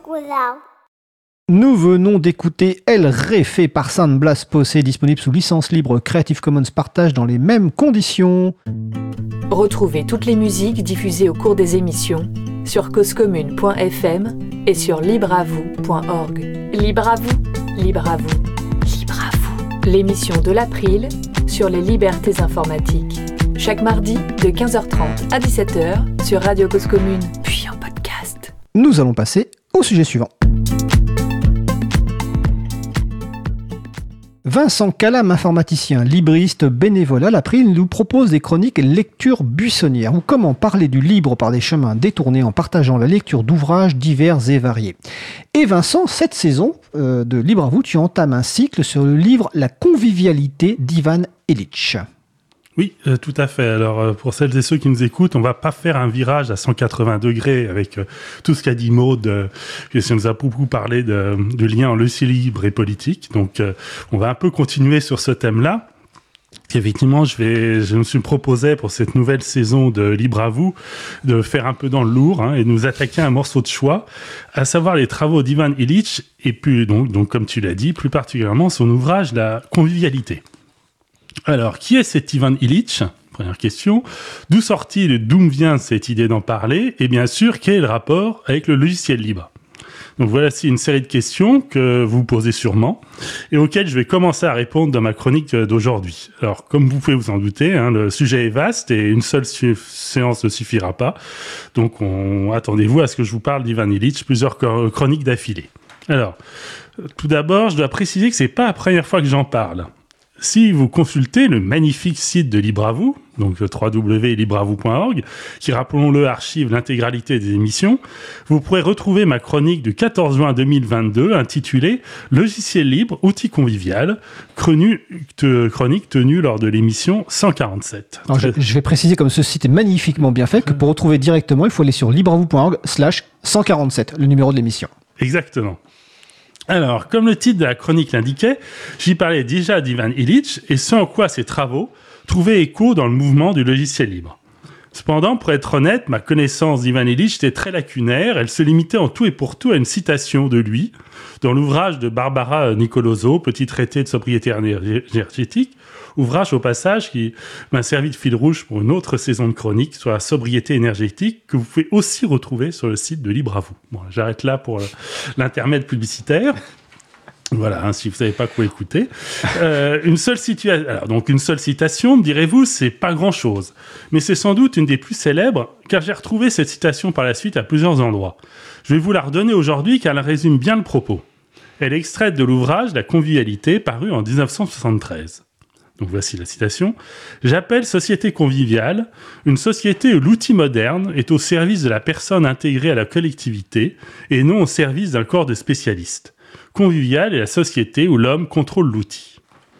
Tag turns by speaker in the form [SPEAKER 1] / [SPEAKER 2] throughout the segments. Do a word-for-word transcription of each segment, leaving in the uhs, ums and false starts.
[SPEAKER 1] chocolat.
[SPEAKER 2] Nous venons d'écouter El Ré fait par San Blas Posé, disponible sous licence libre Creative Commons Partage dans les mêmes conditions.
[SPEAKER 3] Retrouvez toutes les musiques diffusées au cours des émissions sur cause commune point f m et sur libre à vous point org. Libre à vous, libre à vous, libre à vous. L'émission de l'April sur les libertés informatiques. Chaque mardi de quinze heures trente à dix-sept heures sur Radio Cause Commune, puis en podcast.
[SPEAKER 2] Nous allons passer au sujet suivant. Vincent Calam, informaticien, libriste, bénévole à l'April, nous propose des chroniques lecture buissonnière, ou comment parler du libre par des chemins détournés en partageant la lecture d'ouvrages divers et variés. Et Vincent, cette saison euh, de Libre à vous, tu entames un cycle sur le livre La convivialité d'Ivan Illich.
[SPEAKER 4] Oui, euh, tout à fait. Alors, euh, pour celles et ceux qui nous écoutent, on va pas faire un virage à cent quatre-vingts degrés avec euh, tout ce qu'a dit Maud, euh, puisqu'on nous a beaucoup parlé de, de lien en logiciel libre et politique. Donc, euh, on va un peu continuer sur ce thème-là. Et effectivement, je vais, je me suis proposé pour cette nouvelle saison de Libre à vous de faire un peu dans le lourd hein, et de nous attaquer à un morceau de choix, à savoir les travaux d'Ivan Illich et puis donc, donc comme tu l'as dit, plus particulièrement son ouvrage La convivialité. Alors, qui est cet Ivan Illich ? Première question. D'où sort-il, d'où me vient cette idée d'en parler ? Et bien sûr, quel est le rapport avec le logiciel libre ? Donc voilà, c'est une série de questions que vous posez sûrement et auxquelles je vais commencer à répondre dans ma chronique d'aujourd'hui. Alors, comme vous pouvez vous en douter, hein, le sujet est vaste et une seule su- séance ne suffira pas. Donc, on... attendez-vous à ce que je vous parle d'Ivan Illich, plusieurs chroniques d'affilée. Alors, tout d'abord, je dois préciser que c'est pas la première fois que j'en parle. Si vous consultez le magnifique site de Libre à vous, donc le w w w point libre à vous point org, qui, rappelons-le, archive l'intégralité des émissions, vous pourrez retrouver ma chronique du quatorze juin deux mille vingt-deux intitulée « Logiciel libre, outil convivial », chronique tenue lors de l'émission cent quarante-sept.
[SPEAKER 2] Alors, je, je vais préciser, comme ce site est magnifiquement bien fait, que pour retrouver directement, il faut aller sur libre à vous point org slash cent quarante-sept, le numéro de l'émission.
[SPEAKER 4] Exactement. Alors, comme le titre de la chronique l'indiquait, j'y parlais déjà d'Ivan Illich et ce en quoi ses travaux trouvaient écho dans le mouvement du logiciel libre. Cependant, pour être honnête, ma connaissance d'Ivan Illich était très lacunaire, elle se limitait en tout et pour tout à une citation de lui, dans l'ouvrage de Barbara Nicoloso, Petit traité de sobriété énergétique, ouvrage au passage qui m'a servi de fil rouge pour une autre saison de chronique sur la sobriété énergétique que vous pouvez aussi retrouver sur le site de Libre à vous. Bon, j'arrête là pour l'intermède publicitaire. Voilà, hein, si vous savez pas quoi écouter. Euh, une seule situation, alors donc une seule citation, me direz-vous, c'est pas grand-chose, mais c'est sans doute une des plus célèbres, car j'ai retrouvé cette citation par la suite à plusieurs endroits. Je vais vous la redonner aujourd'hui, car elle résume bien le propos. Elle est extraite de l'ouvrage La convivialité, paru en dix-neuf cent soixante-treize. Donc voici la citation. « J'appelle société conviviale une société où l'outil moderne est au service de la personne intégrée à la collectivité et non au service d'un corps de spécialistes. Conviviale est la société où l'homme contrôle l'outil. »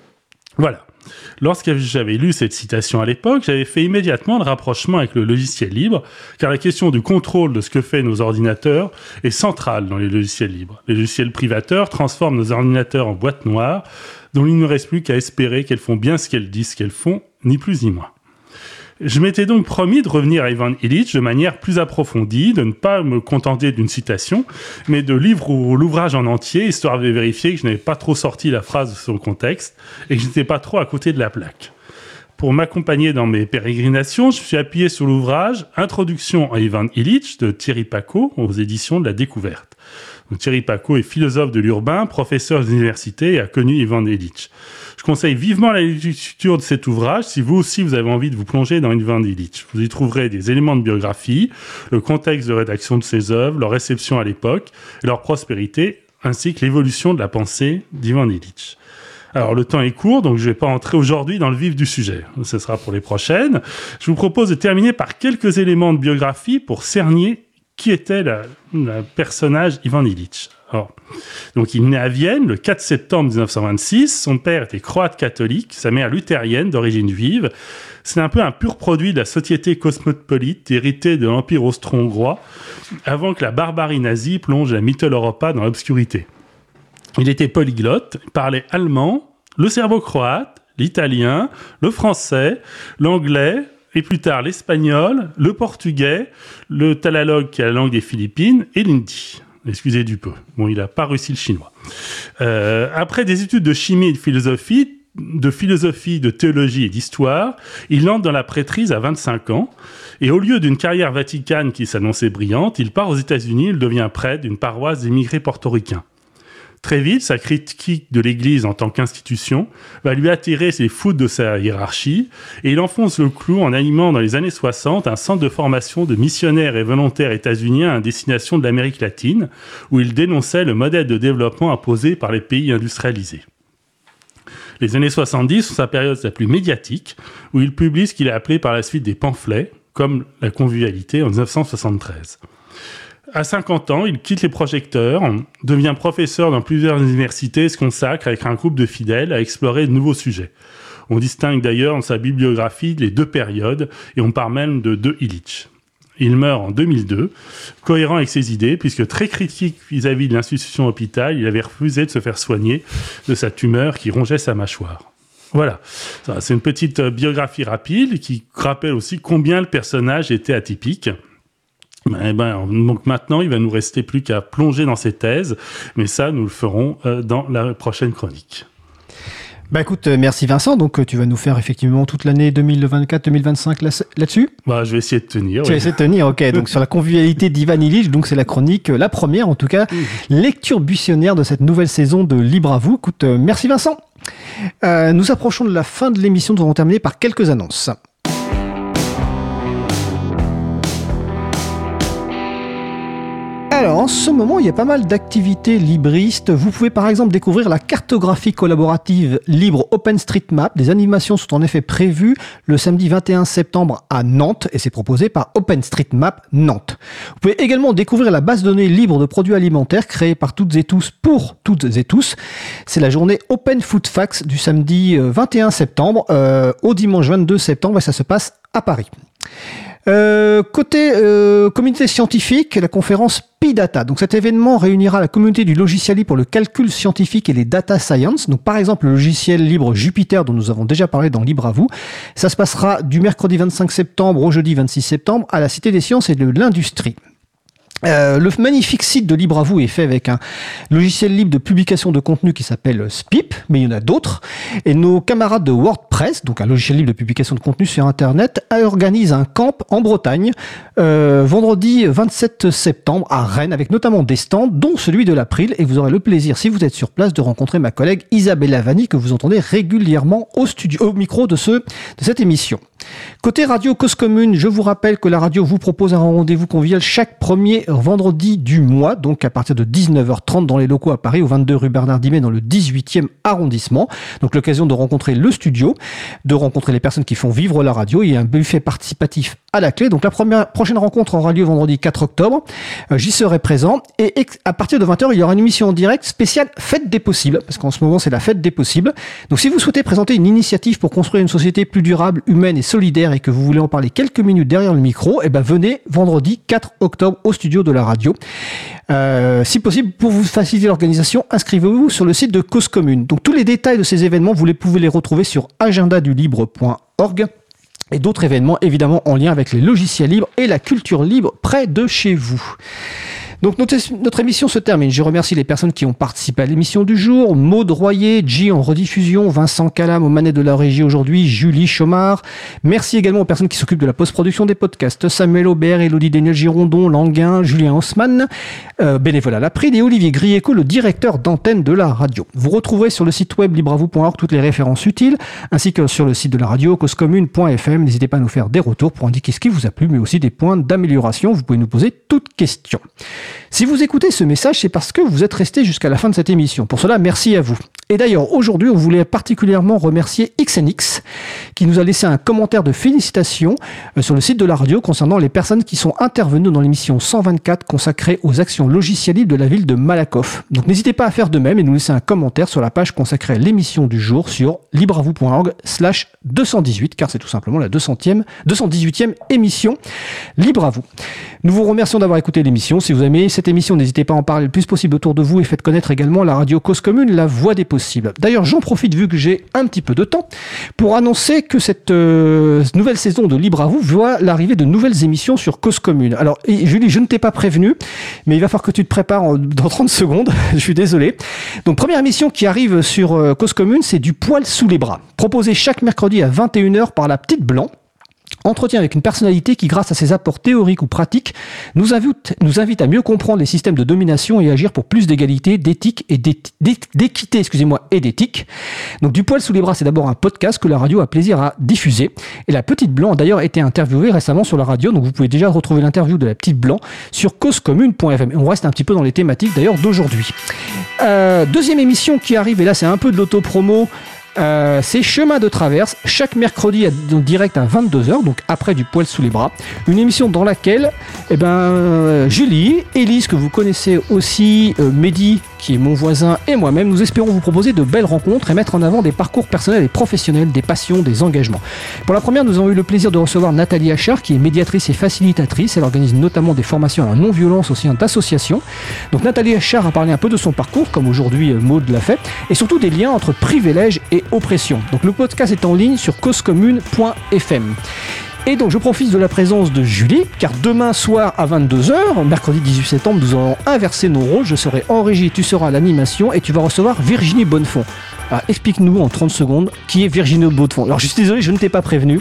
[SPEAKER 4] Voilà. Lorsque j'avais lu cette citation à l'époque, j'avais fait immédiatement le rapprochement avec le logiciel libre, car la question du contrôle de ce que font nos ordinateurs est centrale dans les logiciels libres. Les logiciels privateurs transforment nos ordinateurs en boîtes noires, dont il ne reste plus qu'à espérer qu'elles font bien ce qu'elles disent qu'elles font, ni plus ni moins. Je m'étais donc promis de revenir à Ivan Illich de manière plus approfondie, de ne pas me contenter d'une citation, mais de lire l'ouvrage en entier, histoire de vérifier que je n'avais pas trop sorti la phrase de son contexte et que je n'étais pas trop à côté de la plaque. Pour m'accompagner dans mes pérégrinations, je me suis appuyé sur l'ouvrage « Introduction à Ivan Illich » de Thierry Pacaud aux éditions de La Découverte. Donc, Thierry Pacaud est philosophe de l'urbain, professeur d'université et a connu Ivan Illich. Je conseille vivement la lecture de cet ouvrage si vous aussi vous avez envie de vous plonger dans Ivan Illich. Vous y trouverez des éléments de biographie, le contexte de rédaction de ses œuvres, leur réception à l'époque, leur prospérité, ainsi que l'évolution de la pensée d'Ivan Illich. Alors, le temps est court, donc je ne vais pas entrer aujourd'hui dans le vif du sujet. Ce sera pour les prochaines. Je vous propose de terminer par quelques éléments de biographie pour cerner qui était le personnage Ivan Illich. Alors, donc, il naît à Vienne le quatre septembre dix-neuf cent vingt-six. Son père était croate catholique, sa mère luthérienne d'origine juive. C'est un peu un pur produit de la société cosmopolite héritée de l'Empire austro-hongrois, avant que la barbarie nazie plonge la Mitteleuropa dans l'obscurité. Il était polyglotte, il parlait allemand, le serbo-croate, l'italien, le français, l'anglais, et plus tard l'espagnol, le portugais, le tagalog qui est la langue des Philippines, et l'hindi. Excusez du peu. Bon, il n'a pas réussi le chinois. Euh, après des études de chimie et de philosophie, de philosophie, de théologie et d'histoire, il entre dans la prêtrise à vingt-cinq ans. Et au lieu d'une carrière vaticane qui s'annonçait brillante, il part aux États-Unis, il devient prêtre d'une paroisse d'immigrés portoricains. Très vite, sa critique de l'Église en tant qu'institution va lui attirer les foudres de sa hiérarchie et il enfonce le clou en animant dans les années soixante un centre de formation de missionnaires et volontaires états-uniens à destination de l'Amérique latine où il dénonçait le modèle de développement imposé par les pays industrialisés. Les années soixante-dix sont sa période la plus médiatique où il publie ce qu'il a appelé par la suite des pamphlets comme La Convivialité en dix-neuf cent soixante-treize. À cinquante ans, il quitte les projecteurs, devient professeur dans plusieurs universités et se consacre avec un groupe de fidèles à explorer de nouveaux sujets. On distingue d'ailleurs dans sa bibliographie les deux périodes et on parle même de deux Illich. Il meurt en deux mille deux, cohérent avec ses idées, puisque très critique vis-à-vis de l'institution hôpital, il avait refusé de se faire soigner de sa tumeur qui rongeait sa mâchoire. Voilà, c'est une petite biographie rapide qui rappelle aussi combien le personnage était atypique. Ben, ben, donc maintenant, il va nous rester plus qu'à plonger dans ses thèses, mais ça, nous le ferons euh, dans la prochaine chronique.
[SPEAKER 2] Bah écoute, merci Vincent, donc tu vas nous faire effectivement toute l'année deux mille vingt-quatre deux mille vingt-cinq là, là-dessus.
[SPEAKER 4] Bah, je vais essayer de tenir.
[SPEAKER 2] Tu
[SPEAKER 4] oui.
[SPEAKER 2] vas essayer de tenir, ok. Donc sur la convivialité d'Ivan Illich, donc c'est la chronique, la première en tout cas, mmh. lecture buissonnière de cette nouvelle saison de Libre à vous. Écoute, euh, merci Vincent. Euh, nous approchons de la fin de l'émission, nous allons terminer par quelques annonces. Alors, en ce moment, il y a pas mal d'activités libristes. Vous pouvez par exemple découvrir la cartographie collaborative libre OpenStreetMap. Des animations sont en effet prévues le samedi vingt et un septembre à Nantes et c'est proposé par OpenStreetMap Nantes. Vous pouvez également découvrir la base de données libre de produits alimentaires créée par toutes et tous pour toutes et tous. C'est la journée Open Food Facts du samedi vingt et un septembre euh, au dimanche vingt-deux septembre et ça se passe à Paris. Euh, côté euh, communauté scientifique, la conférence PIData. Donc cet événement réunira la communauté du logiciel libre pour le calcul scientifique et les data science. Donc par exemple le logiciel libre Jupyter dont nous avons déjà parlé dans Libre à vous. Ça se passera du mercredi vingt-cinq septembre au jeudi vingt-six septembre à la Cité des Sciences et de l'Industrie. Euh, le magnifique site de Libre à vous est fait avec un logiciel libre de publication de contenu qui s'appelle Spip, mais il y en a d'autres. Et nos camarades de WordPress, donc un logiciel libre de publication de contenu sur Internet, organisent un camp en Bretagne euh, vendredi vingt-sept septembre à Rennes, avec notamment des stands, dont celui de l'April. Et vous aurez le plaisir, si vous êtes sur place, de rencontrer ma collègue Isabelle Vanni, que vous entendez régulièrement au studio, au micro de ce de cette émission. Côté radio Cause Commune, je vous rappelle que la radio vous propose un rendez-vous convivial chaque premier vendredi du mois, donc à partir de dix-neuf heures trente dans les locaux à Paris, au vingt-deux rue Bernard Dimet dans le dix-huitième arrondissement. Donc l'occasion de rencontrer le studio, de rencontrer les personnes qui font vivre la radio. Il y a un buffet participatif à la clé. Donc la première, prochaine rencontre aura lieu vendredi quatre octobre. Euh, j'y serai présent. Et ex- à partir de vingt heures, il y aura une émission en direct spéciale Fête des possibles, parce qu'en ce moment c'est la Fête des possibles. Donc si vous souhaitez présenter une initiative pour construire une société plus durable, humaine et solidaire et que vous voulez en parler quelques minutes derrière le micro, eh ben venez vendredi quatre octobre au studio de la radio. Euh, si possible, pour vous faciliter l'organisation, inscrivez-vous sur le site de Cause Commune. Donc tous les détails de ces événements, vous les pouvez les retrouver sur agenda du libre point org et d'autres événements évidemment en lien avec les logiciels libres et la culture libre près de chez vous. Donc notre, notre émission se termine. Je remercie les personnes qui ont participé à l'émission du jour. Maud Royer, G en rediffusion, Vincent Calam aux manettes de la régie aujourd'hui, Julie Chomard. Merci également aux personnes qui s'occupent de la post-production des podcasts. Samuel Aubert, Élodie Daniel Girondon, Languin, Julien Haussmann, euh, bénévole à l'April et Olivier Grieco, le directeur d'antenne de la radio. Vous retrouverez sur le site web libre à vous point org toutes les références utiles, ainsi que sur le site de la radio cause commune point f m. N'hésitez pas à nous faire des retours pour indiquer ce qui vous a plu, mais aussi des points d'amélioration. Vous pouvez nous poser toutes questions. Si vous écoutez ce message, c'est parce que vous êtes resté jusqu'à la fin de cette émission. Pour cela, merci à vous. Et d'ailleurs, aujourd'hui, on voulait particulièrement remercier X N X qui nous a laissé un commentaire de félicitations sur le site de la radio concernant les personnes qui sont intervenues dans l'émission cent vingt-quatre consacrée aux actions logicielles libres de la ville de Malakoff. Donc n'hésitez pas à faire de même et nous laisser un commentaire sur la page consacrée à l'émission du jour sur libre à vous point org slash deux cent dix-huit, car c'est tout simplement la deux centième, deux cent dix-huitième émission Libre à vous. Nous vous remercions d'avoir écouté l'émission. Si vous aimez aimé cette émission, n'hésitez pas à en parler le plus possible autour de vous et faites connaître également la radio Cause Commune, la voix des possibles. D'ailleurs, j'en profite vu que j'ai un petit peu de temps pour annoncer que cette euh, nouvelle saison de Libre à vous voit l'arrivée de nouvelles émissions sur Cause Commune. Alors, Julie, je ne t'ai pas prévenu, mais il va falloir que tu te prépares en, dans trente secondes. Je suis désolé. Donc, première émission qui arrive sur euh, Cause Commune, c'est Du poil sous les bras. Proposé chaque mercredi à vingt et une heures par la Petite Blanc. Entretien avec une personnalité qui, grâce à ses apports théoriques ou pratiques, nous invite, nous invite à mieux comprendre les systèmes de domination et agir pour plus d'égalité, d'éthique et d'équité, excusez-moi, et d'éthique. Donc, Du poil sous les bras, c'est d'abord un podcast que la radio a plaisir à diffuser. Et la Petite Blanc a d'ailleurs été interviewée récemment sur la radio, donc vous pouvez déjà retrouver l'interview de la Petite Blanc sur cause commune point f m. On reste un petit peu dans les thématiques d'ailleurs d'aujourd'hui. Euh, deuxième émission qui arrive, et là c'est un peu de l'auto-promo. Euh, c'est Chemin de Traverse, chaque mercredi en direct à vingt-deux heures, donc après Du poil sous les bras. Une émission dans laquelle eh ben, euh, Julie, Élise, que vous connaissez aussi, euh, Mehdi, qui est mon voisin, et moi-même, nous espérons vous proposer de belles rencontres et mettre en avant des parcours personnels et professionnels, des passions, des engagements. Pour la première, nous avons eu le plaisir de recevoir Nathalie Achard, qui est médiatrice et facilitatrice. Elle organise notamment des formations à la non-violence au sein d'associations. Donc Nathalie Achard a parlé un peu de son parcours, comme aujourd'hui Maud l'a fait, et surtout des liens entre privilèges et oppression. Donc le podcast est en ligne sur cause commune point f m. Et donc je profite de la présence de Julie, car demain soir à vingt-deux heures, mercredi dix-huit septembre, nous allons inverser nos rôles. Je serai en régie, tu seras à l'animation et tu vas recevoir Virginie Bonnefond. Alors explique-nous en trente secondes qui est Virginie Bonnefond. Alors je suis désolé, je ne t'ai pas prévenu.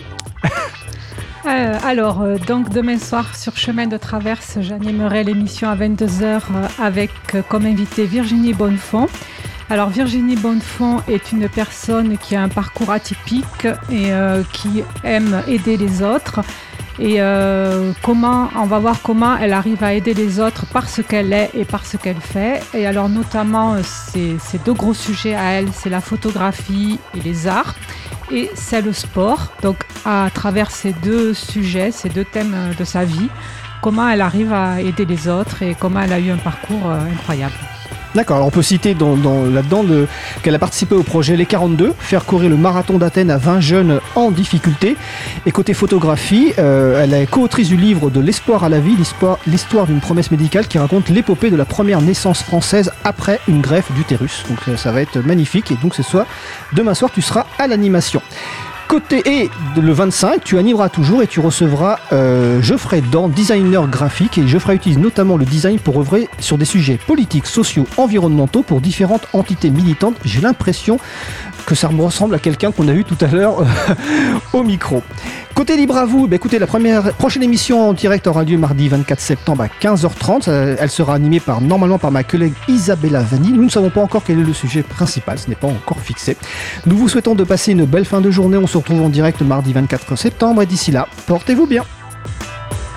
[SPEAKER 1] Euh, alors, euh, donc demain soir sur Chemin de Traverse, j'animerai l'émission à vingt-deux heures euh, avec euh, comme invitée Virginie Bonnefond. Alors Virginie Bonnefond est une personne qui a un parcours atypique et euh, qui aime aider les autres. Et euh, comment, on va voir comment elle arrive à aider les autres par ce qu'elle est et par ce qu'elle fait. Et alors notamment, ces, ces deux gros sujets à elle, c'est la photographie et les arts. Et c'est le sport. Donc à travers ces deux sujets, ces deux thèmes de sa vie, comment elle arrive à aider les autres et comment elle a eu un parcours euh, incroyable.
[SPEAKER 2] D'accord, alors on peut citer dans, dans, là-dedans de, qu'elle a participé au projet Les quarante-deux, faire courir le marathon d'Athènes à vingt jeunes en difficulté. Et côté photographie, euh, elle est co-autrice du livre De l'espoir à la vie, l'histoire, l'histoire d'une promesse médicale qui raconte l'épopée de la première naissance française après une greffe d'utérus. Donc ça va être magnifique et donc ce soir, demain soir, tu seras à l'animation. Côté et le vingt-cinq, tu animeras toujours et tu recevras euh, Geoffrey Dan, designer graphique. Et Geoffrey utilise notamment le design pour œuvrer sur des sujets politiques, sociaux, environnementaux pour différentes entités militantes. J'ai l'impression que ça me ressemble à quelqu'un qu'on a vu tout à l'heure euh, au micro. Côté Libre à vous, bah écoutez, la première, prochaine émission en direct aura lieu mardi vingt-quatre septembre à quinze heures trente. Elle sera animée par, normalement par ma collègue Isabella Vanni. Nous ne savons pas encore quel est le sujet principal, ce n'est pas encore fixé. Nous vous souhaitons de passer une belle fin de journée. On se retrouve en direct mardi vingt-quatre septembre et d'ici là, portez-vous bien.